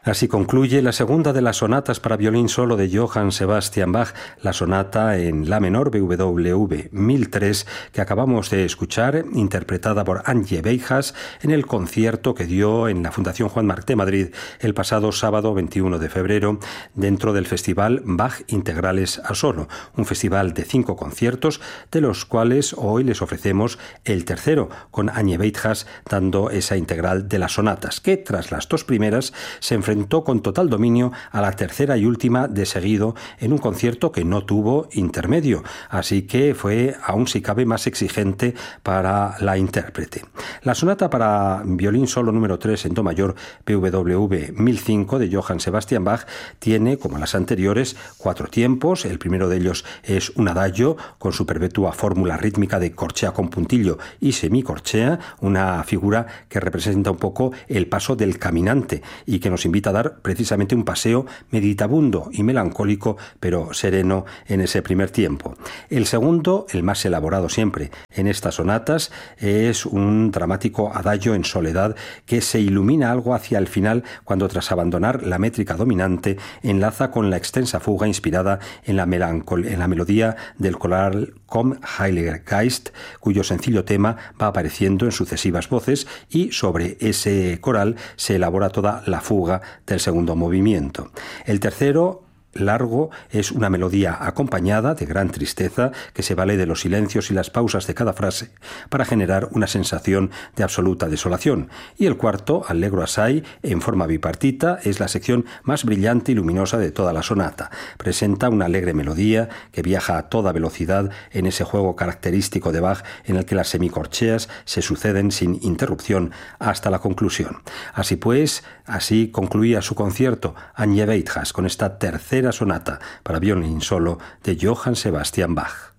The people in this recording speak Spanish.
Así concluye la segunda de las sonatas para violín solo de Johann Sebastian Bach, la sonata en la menor BWV 1003 que acabamos de escuchar, interpretada por Anje Weijers en el concierto que dio en la Fundación Juan March de Madrid el pasado sábado 21 de febrero dentro del festival Bach Integrales a Solo, un festival de 5 conciertos de los cuales hoy les ofrecemos el tercero, con Anje Weijers dando esa integral de las sonatas, que tras las dos primeras se enfrentó con total dominio a la tercera y última de seguido en un concierto que no tuvo intermedio, así que fue aún si cabe más exigente para la intérprete. La sonata para violín solo número 3 en do mayor BWV 1005 de Johann Sebastian Bach tiene, como las anteriores, 4 tiempos. El primero de ellos es un adagio con su perpetua fórmula rítmica de corchea con puntillo y semicorchea, una figura que representa un poco el paso del caminante y que nos invita a dar precisamente un paseo meditabundo y melancólico, pero sereno en ese primer tiempo. El segundo, el más elaborado siempre en estas sonatas, es un dramático adagio en soledad que se ilumina algo hacia el final cuando, tras abandonar la métrica dominante, enlaza con la extensa fuga inspirada en la melodía del coral Komm Heiliger Geist, cuyo sencillo tema va apareciendo en sucesivas voces, y sobre ese coral se elabora toda la fuga del segundo movimiento. El tercero, largo, es una melodía acompañada de gran tristeza que se vale de los silencios y las pausas de cada frase para generar una sensación de absoluta desolación. Y el cuarto, allegro assai, en forma bipartita, es la sección más brillante y luminosa de toda la sonata. Presenta una alegre melodía que viaja a toda velocidad en ese juego característico de Bach en el que las semicorcheas se suceden sin interrupción hasta la conclusión. Así pues, así concluía su concierto Anje Weijers con esta tercera sonata para violín solo de Johann Sebastian Bach.